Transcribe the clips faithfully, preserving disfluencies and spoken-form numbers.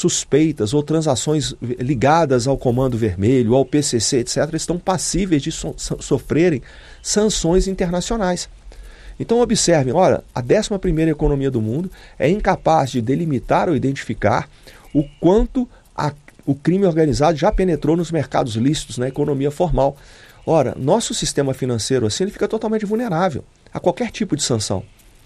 suspeitas ou transações ligadas ao Comando Vermelho, ao P C C, etcétera, estão passíveis de so- sofrerem sanções internacionais. Então observem, olha, a décima primeira economia do mundo é incapaz de delimitar ou identificar o quanto a, o crime organizado já penetrou nos mercados lícitos, na economia formal. Ora, nosso sistema financeiro assim ele fica totalmente vulnerável a qualquer tipo de sanção.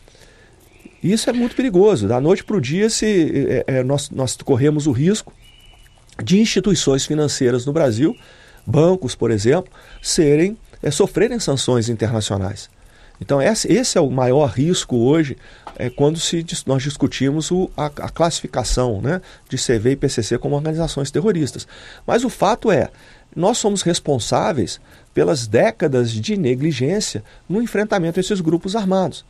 Isso é muito perigoso. Da noite para o dia, se, é, é, nós, nós corremos o risco de instituições financeiras no Brasil, bancos, por exemplo, serem, é, sofrerem sanções internacionais. Então, esse, esse é o maior risco hoje, é, quando se, nós discutimos o, a, a classificação, né, de C V e P C C como organizações terroristas. Mas o fato é, nós somos responsáveis pelas décadas de negligência no enfrentamento a esses grupos armados.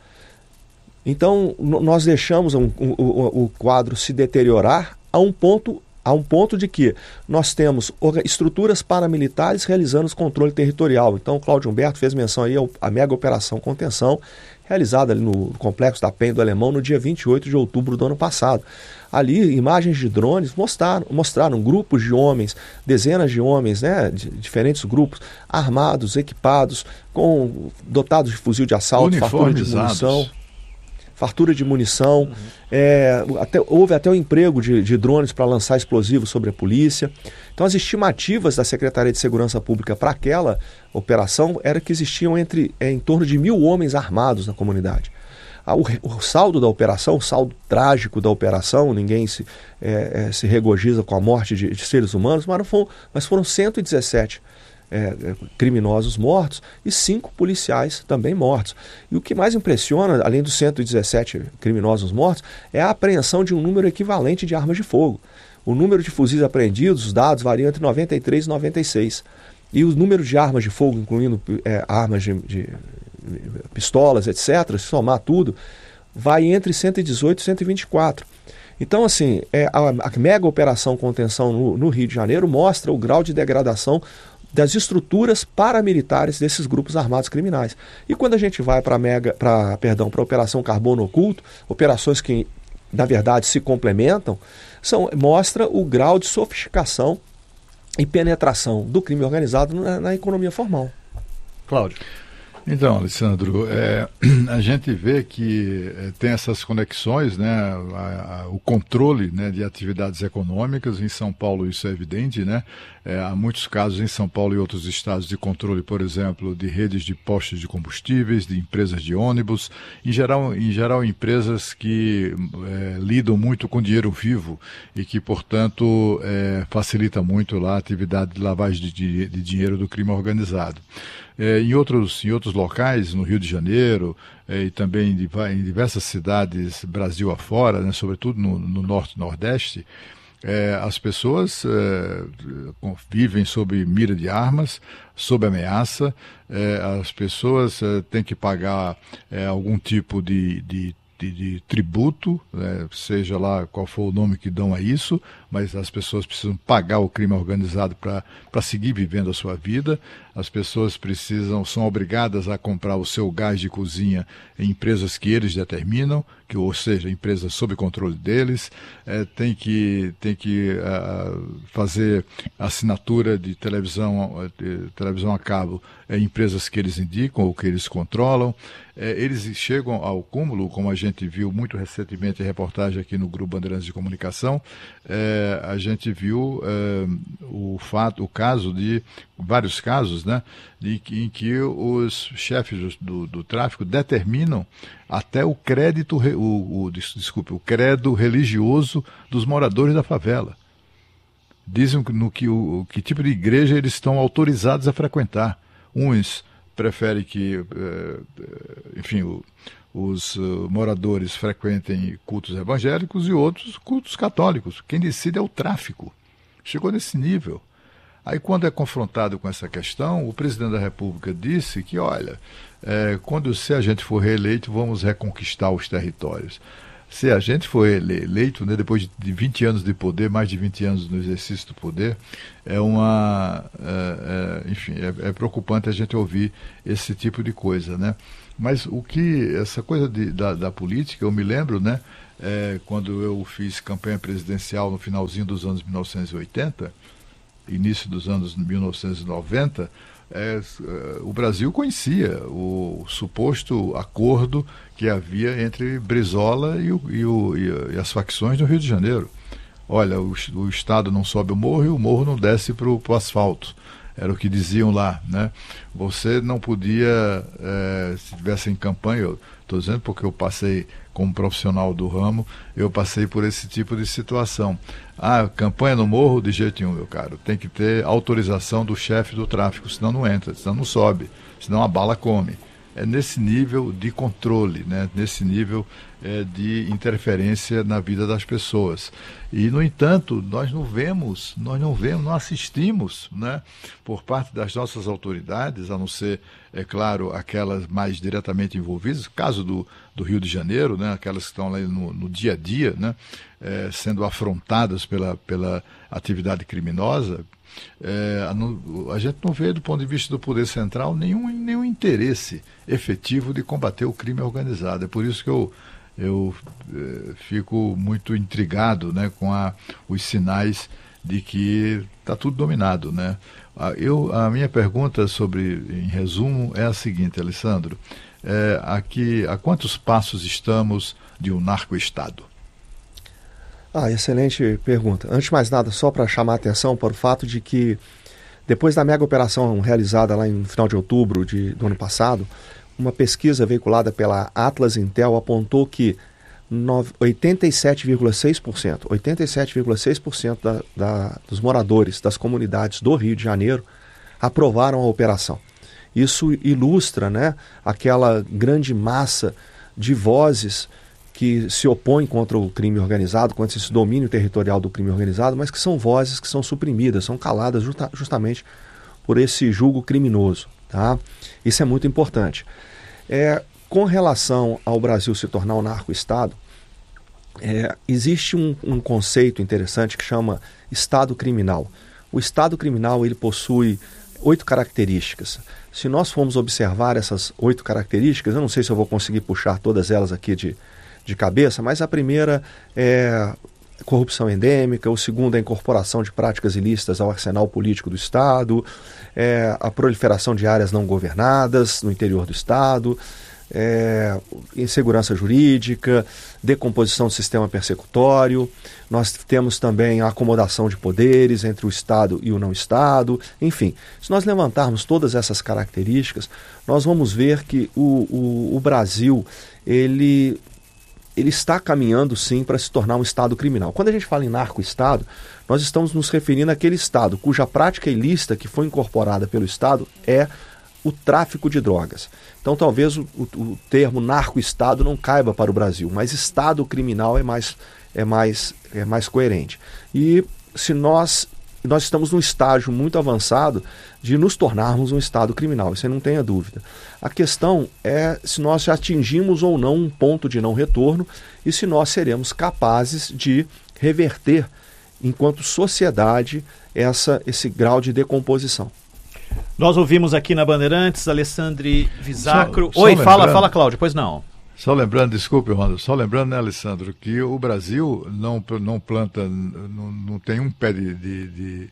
Então, nós deixamos um, um, o, o quadro se deteriorar a um ponto, a um ponto de que nós temos estruturas paramilitares realizando o controle territorial. Então, o Cláudio Humberto fez menção aí à mega operação contenção, realizada ali no complexo da Penha do Alemão no dia vinte e oito de outubro do ano passado. Ali, imagens de drones mostraram, mostraram grupos de homens, dezenas de homens, né, de diferentes grupos, armados, equipados, com, dotados de fuzil de assalto, fartura de munição. Fartura de munição, uhum. é, até, houve até o emprego de, de drones para lançar explosivos sobre a polícia. Então as estimativas da Secretaria de Segurança Pública para aquela operação era que existiam entre, é, em torno de mil homens armados na comunidade. Ah, o, o saldo da operação, o saldo trágico da operação, ninguém se, é, é, se regozija com a morte de, de seres humanos, mas, não foram, mas foram cento e dezessete É, criminosos mortos e cinco policiais também mortos. E o que mais impressiona, além dos cento e dezessete criminosos mortos, é a apreensão de um número equivalente de armas de fogo. O número de fuzis apreendidos, os dados variam entre noventa e três e noventa e seis. E o número de armas de fogo, incluindo é, armas de, de, de pistolas, etcétera, se somar tudo, vai entre cento e dezoito e cento e vinte e quatro. Então, assim, é, a, a mega operação contenção no, no Rio de Janeiro mostra o grau de degradação das estruturas paramilitares desses grupos armados criminais. E quando a gente vai para a mega, para, perdão, para a Operação Carbono Oculto, operações que, na verdade, se complementam, são, mostra o grau de sofisticação e penetração do crime organizado na, na economia formal. Cláudio. Então, Alessandro, é, a gente vê que é, tem essas conexões, né, a, a, o controle, né, de atividades econômicas. Em São Paulo isso é evidente, né? É, há muitos casos em São Paulo e outros estados de controle, por exemplo, de redes de postos de combustíveis, de empresas de ônibus, em geral, em geral empresas que é, lidam muito com dinheiro vivo e que, portanto, é, facilita muito lá a atividade de lavagem de, de dinheiro do crime organizado. É, em, outros, em outros locais, no Rio de Janeiro é, e também em, em diversas cidades Brasil afora, né, sobretudo no, no Norte e Nordeste, é, as pessoas é, vivem sob mira de armas, sob ameaça, é, as pessoas é, têm que pagar é, algum tipo de, de De, de tributo, né, seja lá qual for o nome que dão a isso, mas as pessoas precisam pagar o crime organizado para seguir vivendo a sua vida. As pessoas precisam, são obrigadas a comprar o seu gás de cozinha em empresas que eles determinam, que, ou seja, empresas sob controle deles, é, tem que, tem que uh, fazer assinatura de televisão, de televisão a cabo em empresas que eles indicam ou que eles controlam. É, eles chegam ao cúmulo, como a gente viu muito recentemente em reportagem aqui no Grupo Bandeirantes de Comunicação, é, a gente viu é, o fato, o caso de, vários casos, né, de, em que os chefes do, do tráfico determinam até o crédito, o, o, desculpe, o credo religioso dos moradores da favela. Dizem no que, o, que tipo de igreja eles estão autorizados a frequentar. Uns prefere que, enfim, os moradores frequentem cultos evangélicos e outros cultos católicos. Quem decide é o tráfico. Chegou nesse nível. Aí, quando é confrontado com essa questão, o presidente da República disse que, olha, é, quando se a gente for reeleito, vamos reconquistar os territórios. Se a gente for eleito, né, depois de vinte anos de poder, mais de vinte anos no exercício do poder, é uma, é, é, enfim, é, é preocupante a gente ouvir esse tipo de coisa, né? Mas o que, essa coisa de, da, da política, eu me lembro, né, é, quando eu fiz campanha presidencial no finalzinho dos anos mil novecentos e oitenta, início dos anos mil novecentos e noventa, é, o Brasil conhecia o suposto acordo que havia entre Brizola e, o, e, o, e as facções do Rio de Janeiro. Olha, o, o Estado não sobe o morro e o morro não desce para o asfalto. Era o que diziam lá, né? Você não podia, é, se estivesse em campanha, eu estou dizendo porque eu passei como profissional do ramo, eu passei por esse tipo de situação. Ah, campanha no morro, de jeito nenhum, meu caro. Tem que ter autorização do chefe do tráfico, senão não entra, senão não sobe, senão a bala come. É nesse nível de controle, né? Nesse nível é, de interferência na vida das pessoas. E, no entanto, nós não vemos, nós não vemos, não assistimos, né, por parte das nossas autoridades, a não ser, é claro, aquelas mais diretamente envolvidas, caso do, do Rio de Janeiro, né, aquelas que estão lá no, no dia a dia, né, é, sendo afrontadas pela, pela atividade criminosa. É, a, a gente não vê, do ponto de vista do poder central, nenhum, nenhum interesse efetivo de combater o crime organizado. É por isso que eu, eu é, fico muito intrigado, né, com a, os sinais de que está tudo dominado, né? A, eu, a minha pergunta sobre, em resumo, é a seguinte, Alessandro. É, aqui, a quantos passos estamos de um narco-estado? Ah, excelente pergunta. Antes de mais nada, só para chamar a atenção para o fato de que, depois da mega operação realizada lá no final de outubro de, do ano passado, uma pesquisa veiculada pela Atlas Intel apontou que oitenta e sete vírgula seis por cento, oitenta e sete vírgula seis por cento da, da, dos moradores das comunidades do Rio de Janeiro aprovaram a operação. Isso ilustra, né, aquela grande massa de vozes que se opõem contra o crime organizado, contra esse domínio territorial do crime organizado, mas que são vozes que são suprimidas, são caladas justa, justamente por esse julgo criminoso. Tá? Isso é muito importante. É, com relação ao Brasil se tornar um narco-estado, é, existe um, um conceito interessante que chama Estado criminal. O Estado criminal ele possui oito características. Se nós formos observar essas oito características, eu não sei se eu vou conseguir puxar todas elas aqui de de cabeça, mas a primeira é corrupção endêmica, o segundo é a incorporação de práticas ilícitas ao arsenal político do Estado, é a proliferação de áreas não governadas no interior do Estado, é, insegurança jurídica, decomposição do sistema persecutório, nós temos também a acomodação de poderes entre o Estado e o não Estado, enfim, se nós levantarmos todas essas características, nós vamos ver que o, o, o Brasil, ele... ele está caminhando, sim, para se tornar um Estado criminal. Quando a gente fala em narco-Estado, nós estamos nos referindo àquele Estado cuja prática ilícita que foi incorporada pelo Estado é o tráfico de drogas. Então, talvez o, o, o termo narco-Estado não caiba para o Brasil, mas Estado criminal é mais, é mais, é mais coerente. E se nós... nós estamos num estágio muito avançado de nos tornarmos um Estado criminal, isso aí não tenha dúvida. A questão é se nós já atingimos ou não um ponto de não retorno e se nós seremos capazes de reverter, enquanto sociedade, essa, esse grau de decomposição. Nós ouvimos aqui na Bandeirantes, Alessandro Visacro... Só, Oi, só fala, fala, Cláudio, pois não. Só lembrando, desculpe, Ronaldo, só lembrando, né, Alessandro, que o Brasil não, não planta, não, não tem um pé de... de, de,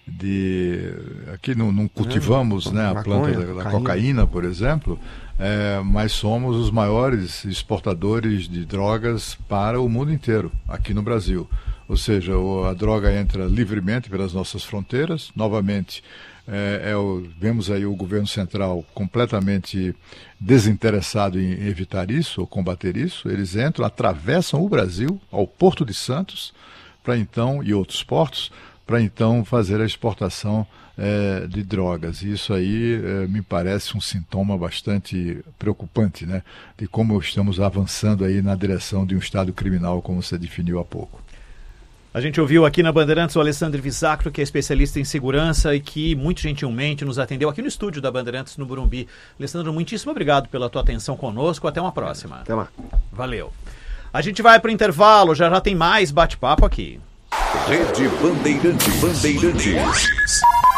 de aqui não, não cultivamos, é, né, a planta da, da cocaína, por exemplo, é, mas somos os maiores exportadores de drogas para o mundo inteiro, aqui no Brasil. Ou seja, a droga entra livremente pelas nossas fronteiras, novamente... É, é o, vemos aí o governo central completamente desinteressado em evitar isso, ou combater isso. Eles entram, atravessam o Brasil ao Porto de Santos, para então, e outros portos, para então fazer a exportação é, de drogas. E isso aí é, me parece um sintoma bastante preocupante, né, de como estamos avançando aí na direção de um Estado criminal, como você definiu há pouco. A gente ouviu aqui na Bandeirantes o Alessandro Visacro, que é especialista em segurança e que muito gentilmente nos atendeu aqui no estúdio da Bandeirantes no Morumbi. Alessandro, muitíssimo obrigado pela tua atenção conosco. Até uma próxima. Até lá. Valeu. A gente vai para o intervalo, já já tem mais bate-papo aqui. Rede Bandeirantes. Bandeirantes.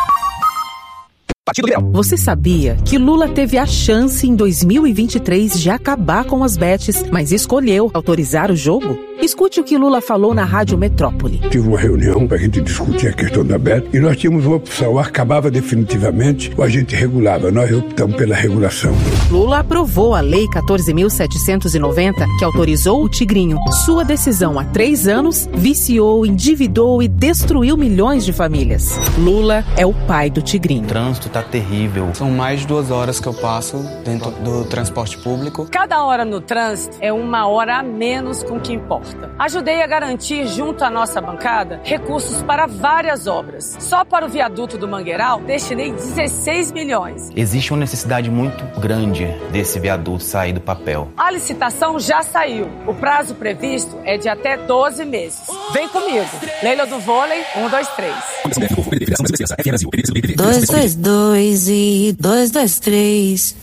Você sabia que Lula teve a chance em dois mil e vinte e três de acabar com as bets, mas escolheu autorizar o jogo? Escute o que Lula falou na Rádio Metrópole. Tive uma reunião para a gente discutir a questão da B E T e nós tínhamos uma opção, ou acabava definitivamente ou a gente regulava. Nós optamos pela regulação. Lula aprovou a Lei quatorze mil setecentos e noventa, que autorizou o Tigrinho. Sua decisão há três anos viciou, endividou e destruiu milhões de famílias. Lula é o pai do Tigrinho. O trânsito tá terrível. São mais de duas horas que eu passo dentro do transporte público. Cada hora no trânsito é uma hora a menos com o que importa. Ajudei a garantir, junto à nossa bancada, recursos para várias obras. Só para o viaduto do Mangueiral, destinei dezesseis milhões. Existe uma necessidade muito grande desse viaduto sair do papel. A licitação já saiu. O prazo previsto é de até doze meses. Vem comigo. Leila do Vôlei, um, dois, três. Dois, dois, dois e dois, dois, três.